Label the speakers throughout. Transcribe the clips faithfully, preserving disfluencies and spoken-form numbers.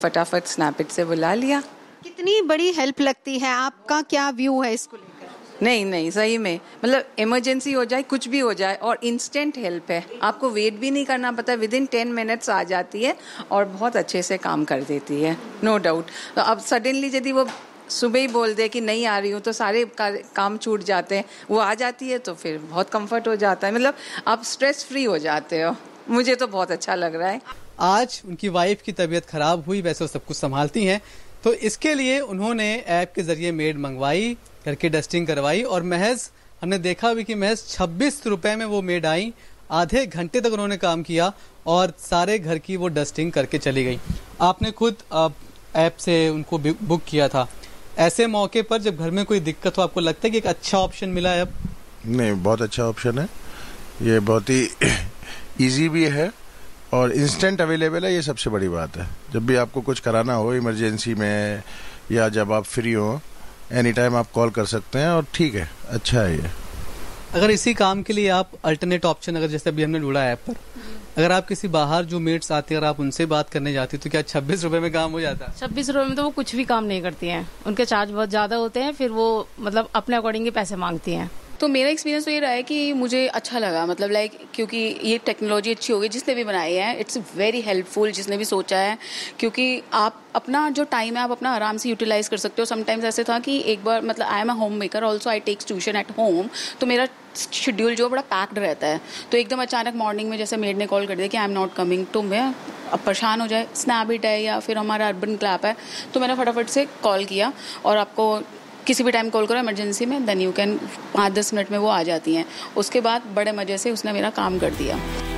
Speaker 1: फटाफट स्नैपइट से बुला लिया।
Speaker 2: कितनी बड़ी हेल्प लगती है, आपका क्या व्यू है इसको लेकर?
Speaker 1: नहीं नहीं सही में, मतलब इमरजेंसी हो जाए, कुछ भी हो जाए, और इंस्टेंट हेल्प है। आपको वेट भी नहीं करना पड़ता, विद इन टेन मिनट्स आ जाती है और बहुत अच्छे से काम कर देती है, नो डाउट। तो अब सडनली यदि वो सुबह ही बोल दे कि नहीं आ रही हूँ तो सारे का, काम छूट जाते हैं। वो आ जाती है तो फिर बहुत कंफर्ट हो जाता है, मतलब आप स्ट्रेस फ्री हो जाते हो। मुझे तो बहुत अच्छा लग रहा है।
Speaker 3: आज उनकी वाइफ की तबीयत खराब हुई, वैसे वो सब कुछ संभालती हैं, तो इसके लिए उन्होंने ऐप के जरिए मेड मंगवाई, करके डस्टिंग करवाई, और महज हमने देखा भी कि महज छब्बीस रुपए में वो मेड आई। आधे घंटे तक उन्होंने काम किया और सारे घर की वो डस्टिंग करके चली गई। आपने खुद ऐप से उनको बुक किया था। ऐसे मौके पर जब घर में कोई दिक्कत हो, आपको लगता है कि एक अच्छा ऑप्शन मिला है अब?
Speaker 4: नहीं, बहुत अच्छा ऑप्शन है ये, बहुत ही इजी भी है और इंस्टेंट अवेलेबल है। ये सबसे बड़ी बात है। जब भी आपको कुछ कराना हो इमरजेंसी में या जब आप फ्री हो, एनी टाइम आप कॉल कर सकते हैं और ठीक है, अच्छा है ये।
Speaker 3: अगर इसी काम के लिए आप अल्टरनेट ऑप्शन, अगर जैसे अभी हमने ढूंढा ऐप पर, अगर आप किसी बाहर जो मेट्स आती है अगर आप उनसे बात करने जाती तो क्या छब्बीस रुपए में काम हो जाता?
Speaker 5: छब्बीस रुपए में तो वो कुछ भी काम नहीं करती हैं, उनके चार्ज बहुत ज्यादा होते हैं, फिर वो मतलब अपने अकॉर्डिंग ही पैसे मांगती हैं।
Speaker 6: तो मेरा एक्सपीरियंस तो ये रहा है कि मुझे अच्छा लगा, मतलब लाइक क्योंकि ये टेक्नोलॉजी अच्छी हो गई, जिसने भी बनाई है इट्स वेरी हेल्पफुल, जिसने भी सोचा है, क्योंकि आप अपना जो टाइम है आप अपना आराम से यूटिलाइज कर सकते हो। समटाइम्स ऐसे था कि एक बार, मतलब I am a home maker also, I takes tuition at home, तो मेरा शेड्यूल जो बड़ा पैक्ड रहता है। तो एकदम अचानक मॉर्निंग में जैसे मेड ने कॉल कर दिया कि आई एम नॉट कमिंग, तो मैं अब परेशान हो जाए, स्नैपइट है या फिर हमारा अर्बन क्लैप है, तो मैंने फटाफट से कॉल किया और आपको किसी भी टाइम कॉल करो इमरजेंसी में, देन यू कैन, पाँच दस मिनट में वो आ जाती हैं। उसके बाद बड़े मजे से उसने मेरा काम कर दिया।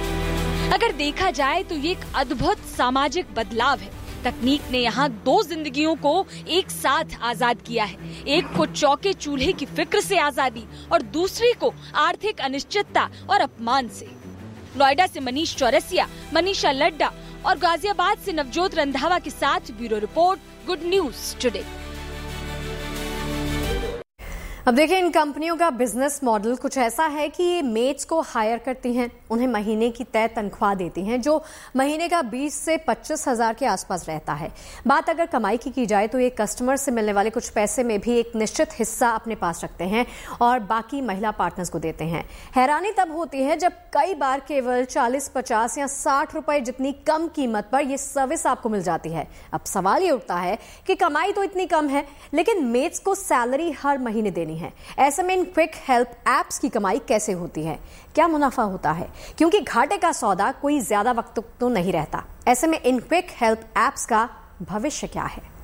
Speaker 7: अगर देखा जाए तो ये एक अद्भुत सामाजिक बदलाव है। तकनीक ने यहाँ दो जिंदगियों को एक साथ आजाद किया है। एक को चौके चूल्हे की फिक्र से आजादी और दूसरी को आर्थिक अनिश्चितता और अपमान से। नोएडा से मनीष चौरसिया, मनीषा लड्डा और गाजियाबाद से नवजोत रंधावा के साथ bureau report, good news today.
Speaker 8: अब देखिए, इन कंपनियों का बिजनेस मॉडल कुछ ऐसा है कि ये मेड्स को हायर करती हैं, उन्हें महीने की तय तनख्वाह देती हैं जो महीने का बीस से पच्चीस हजार के आसपास रहता है। बात अगर कमाई की की जाए तो ये कस्टमर से मिलने वाले कुछ पैसे में भी एक निश्चित हिस्सा अपने पास रखते हैं और बाकी महिला पार्टनर्स को देते हैं। हैरानी तब होती है जब कई बार केवल चालीस, पचास या साठ रुपए जितनी कम कीमत पर यह सर्विस आपको मिल जाती है। अब सवाल ये उठता है कि कमाई तो इतनी कम है, लेकिन मेड्स को सैलरी हर महीने देनी है। ऐसे में इन क्विक हेल्प एप्स की कमाई कैसे होती है, क्या मुनाफा होता है? क्योंकि घाटे का सौदा कोई ज्यादा वक्त तो नहीं रहता। ऐसे में इन क्विक हेल्प एप्स का भविष्य क्या है?